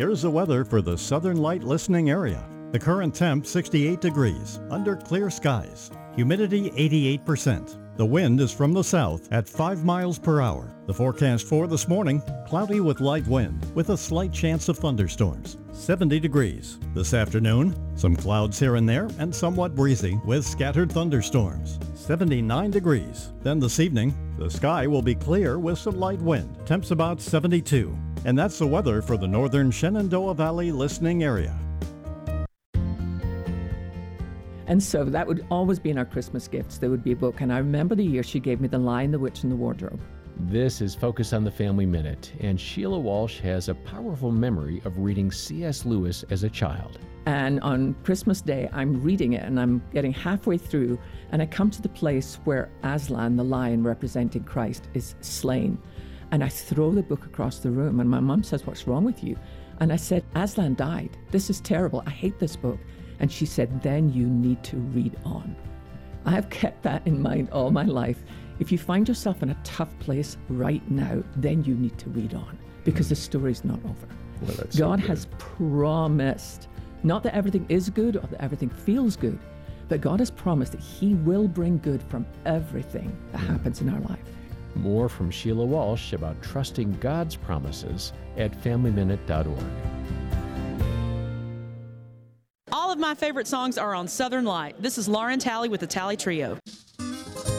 Here's the weather for the Southern Light listening area. The current temp 68 degrees, under clear skies. Humidity 88%. The wind is from the south at 5 miles per hour. The forecast for this morning, cloudy with light wind with a slight chance of thunderstorms. 70 degrees. This afternoon, some clouds here and there and somewhat breezy with scattered thunderstorms. 79 degrees. Then this evening, the sky will be clear with some light wind. Temps about 72. And that's the weather for the northern Shenandoah Valley listening area. And so that would always be in our Christmas gifts. There would be a book. And I remember the year she gave me The Lion, the Witch, and the Wardrobe. This is Focus on the Family Minute, and Sheila Walsh has a powerful memory of reading C.S. Lewis as a child. And on Christmas Day, I'm reading it, and I'm getting halfway through, and I come to the place where Aslan, the lion representing Christ, is slain. And I throw the book across the room, and my mom says, "What's wrong with you?" And I said, "Aslan died. This is terrible. I hate this book." And she said, "Then you need to read on." I have kept that in mind all my life. If you find yourself in a tough place right now, then you need to read on, because the story's not over. Well, that's God so good. has promised, not that everything is good or that everything feels good, but God has promised that He will bring good from everything that happens in our life. More from Sheila Walsh about trusting God's promises at FamilyMinute.org. All of my favorite songs are on Southern Light. This is Lauren Talley with the Talley Trio.